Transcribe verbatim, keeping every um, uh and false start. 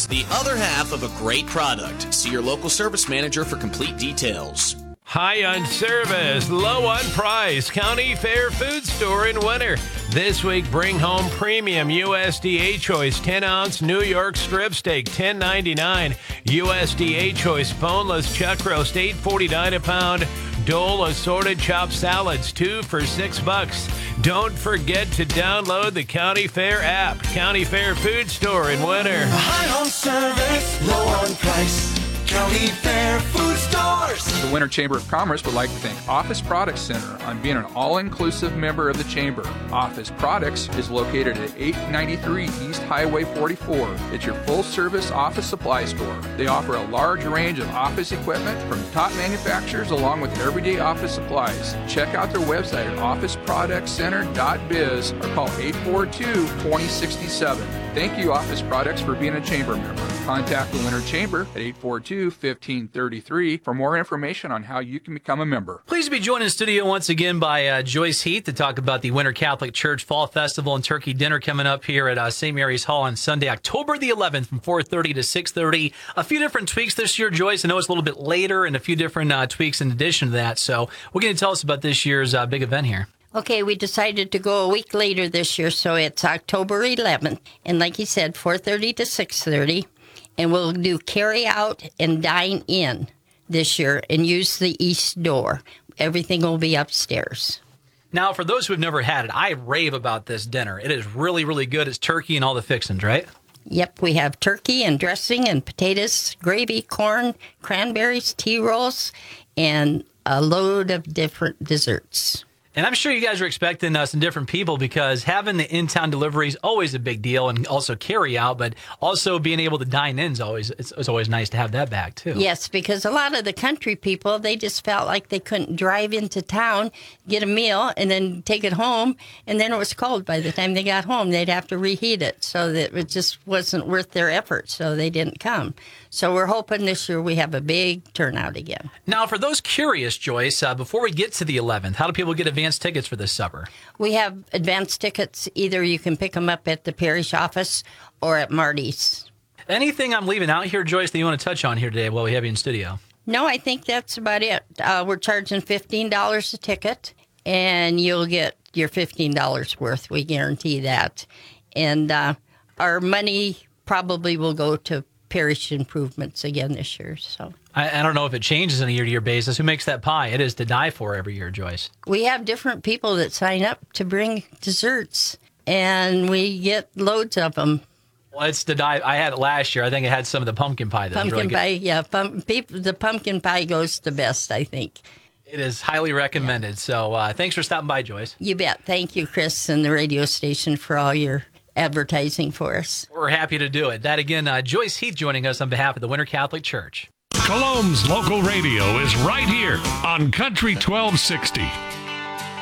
the other half of a great product. See your local service manager for complete details. High on service, low on price. County Fair Food Store in winter. This week, bring home premium U S D A Choice ten ounce New York strip steak, ten ninety-nine. U S D A Choice boneless chuck roast, eight forty-nine a pound. Dole assorted chopped salads, two for six bucks. Don't forget to download the County Fair app. County Fair Food Store in winter. High on service, low on price. County Fair Food Stores. The Winter Chamber of Commerce would like to thank Office Products Center on being an all-inclusive member of the Chamber. Office Products is located at eight ninety-three East Highway forty-four. It's your full-service office supply store. They offer a large range of office equipment from top manufacturers along with everyday office supplies. Check out their website at office products center dot biz or call eight four two, two zero six seven. Thank you, Office Products, for being a Chamber member. Contact the Winter Chamber at eight four two, one five three three for more information on how you can become a member. Pleased to be joined in studio once again by uh, Joyce Heath to talk about the Winter Catholic Church Fall Festival and Turkey Dinner coming up here at uh, Saint Mary's Hall on Sunday, October the eleventh from four thirty to six thirty. A few different tweaks this year, Joyce. I know it's a little bit later and a few different uh, tweaks in addition to that. So what can you tell us about this year's uh, big event here? Okay, we decided to go a week later this year, so it's October eleventh. And like you said, four thirty to six thirty. And we'll do carry out and dine in this year and use the east door. Everything will be upstairs. Now, for those who have never had it, I rave about this dinner. It is really, really good. It's turkey and all the fixings, right? Yep, we have turkey and dressing and potatoes, gravy, corn, cranberries, tea rolls, and a load of different desserts. And I'm sure you guys are expecting uh, some different people because having the in-town delivery is always a big deal, and also carry out, but also being able to dine in is always it's, it's always nice to have that back too. Yes, because a lot of the country people, they just felt like they couldn't drive into town, get a meal, and then take it home, and then it was cold by the time they got home. They'd have to reheat it, so that it just wasn't worth their effort, so they didn't come. So we're hoping this year we have a big turnout again. Now, for those curious, Joyce, uh, before we get to the eleventh, how do people get advance tickets for this supper? We have advance tickets. Either you can pick them up at the parish office or at Marty's. Anything I'm leaving out here, Joyce, that you want to touch on here today while we have you in studio? No, I think that's about it. Uh, we're charging fifteen dollars a ticket, and you'll get your fifteen dollars worth. We guarantee that. And uh, our money probably will go to parish improvements again this year. So I, I don't know if it changes on a year-to-year basis. Who makes that pie? It is to die for every year, Joyce. We have different people that sign up to bring desserts, and we get loads of them. Well, it's to die. I had it last year. I think it had some of the pumpkin pie. That pumpkin was really pie, good. yeah. Pump, people, the pumpkin pie goes the best, I think. It is highly recommended. Yeah. So uh, thanks for stopping by, Joyce. You bet. Thank you, Chris, and the radio station for all your advertising for us. We're happy to do it. That again, uh, Joyce Heath joining us on behalf of the Winter Catholic Church. Cologne's local radio is right here on Country twelve sixty.